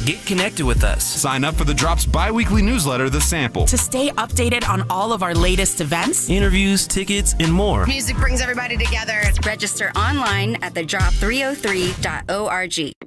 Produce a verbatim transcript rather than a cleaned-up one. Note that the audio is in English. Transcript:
Get connected with us. Sign up for the Drop's bi-weekly newsletter, The Sample, to stay updated on all of our latest events, interviews, tickets, and more. Music brings everybody together. Register online at the drop three oh three dot org.